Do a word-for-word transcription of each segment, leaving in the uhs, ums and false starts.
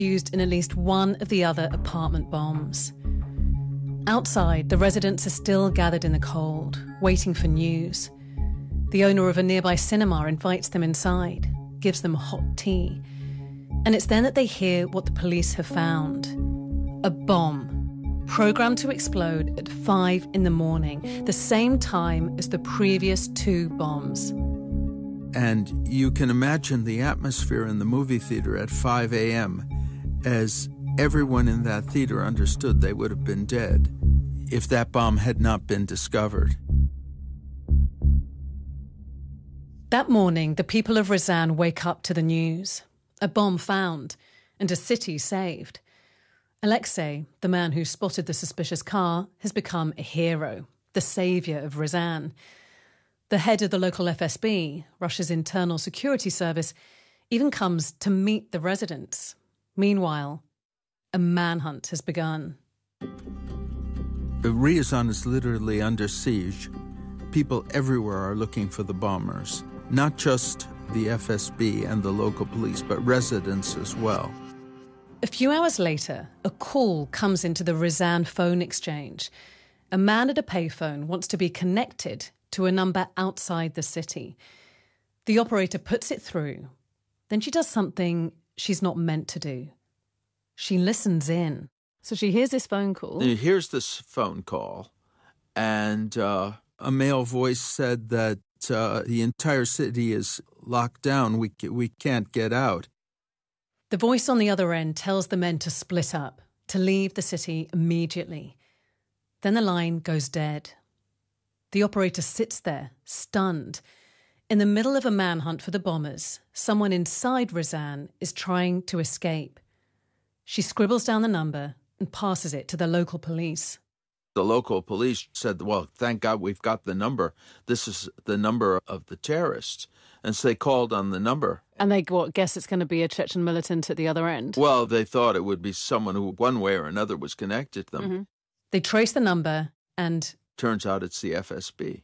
used in at least one of the other apartment bombs. Outside, the residents are still gathered in the cold, waiting for news. The owner of a nearby cinema invites them inside, gives them hot tea. And it's then that they hear what the police have found. A bomb, programmed to explode at five in the morning, the same time as the previous two bombs. And you can imagine the atmosphere in the movie theater at five a.m. as everyone in that theater understood they would have been dead if that bomb had not been discovered. That morning, the people of Ryazan wake up to the news. A bomb found and a city saved. Alexei, the man who spotted the suspicious car, has become a hero, the saviour of Ryazan. The head of the local F S B, Russia's internal security service, even comes to meet the residents. Meanwhile, a manhunt has begun. Ryazan is literally under siege. People everywhere are looking for the bombers, not just the F S B and the local police, but residents as well. A few hours later, a call comes into the Ryazan phone exchange. A man at a payphone wants to be connected to a number outside the city. The operator puts it through. Then she does something she's not meant to do. She listens in. So she hears this phone call. Here's this phone call, and uh, a male voice said that uh, the entire city is locked down. We we can't get out. The voice on the other end tells the men to split up, to leave the city immediately. Then the line goes dead. The operator sits there, stunned. In the middle of a manhunt for the bombers, someone inside Ryazan is trying to escape. She scribbles down the number and passes it to the local police. The local police said, well, thank God we've got the number. This is the number of the terrorists. And so they called on the number. And they what, guess it's going to be a Chechen militant at the other end? Well, they thought it would be someone who, one way or another, was connected to them. Mm-hmm. They trace the number and... Turns out it's the F S B.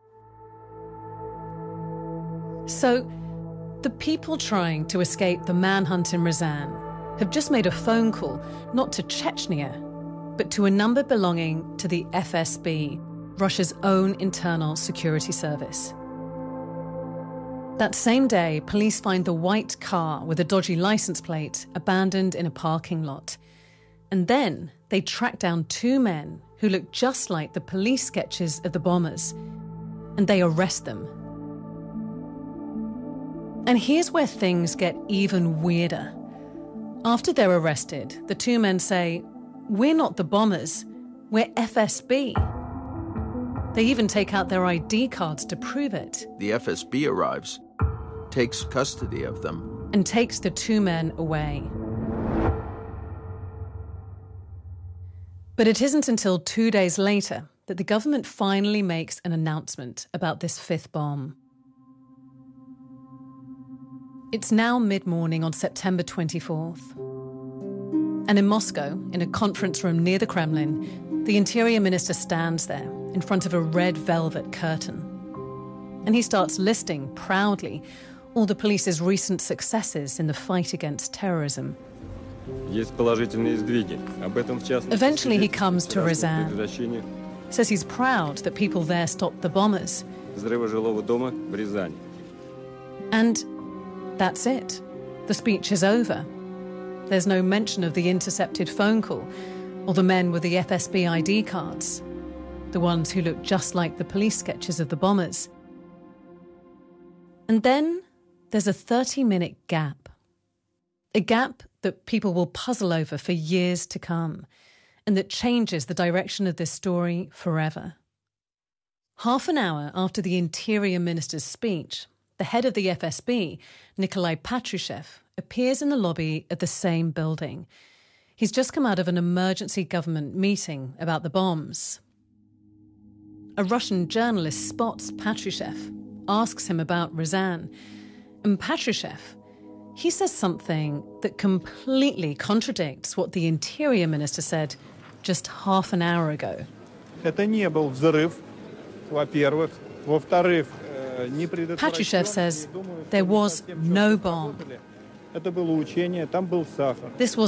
So, the people trying to escape the manhunt in Ryazan have just made a phone call, not to Chechnya, but to a number belonging to the F S B, Russia's own internal security service. That same day, police find the white car with a dodgy license plate abandoned in a parking lot. And then they track down two men who look just like the police sketches of the bombers, and they arrest them. And here's where things get even weirder. After they're arrested, the two men say, "We're not the bombers, we're F S B." They even take out their I D cards to prove it. The F S B arrives, takes custody of them, and takes the two men away. But it isn't until two days later that the government finally makes an announcement about this fifth bomb. It's now mid-morning on September twenty-fourth. And in Moscow, in a conference room near the Kremlin, the Interior Minister stands there in front of a red velvet curtain. And he starts listing proudly all the police's recent successes in the fight against terrorism. Eventually he comes to Ryazan, says he's proud that people there stopped the bombers. And that's it. The speech is over. There's no mention of the intercepted phone call or the men with the F S B I D cards, the ones who look just like the police sketches of the bombers. And then there's a thirty-minute gap. A gap that people will puzzle over for years to come, and that changes the direction of this story forever. Half an hour after the Interior Minister's speech, the head of the F S B, Nikolai Patrushev, appears in the lobby of the same building. He's just come out of an emergency government meeting about the bombs. A Russian journalist spots Patrushev, asks him about Ryazan, and Patrushev, he says something that completely contradicts what the Interior Minister said just half an hour ago. Patrushev says there was no bomb. Это было учение, там был сахар. This was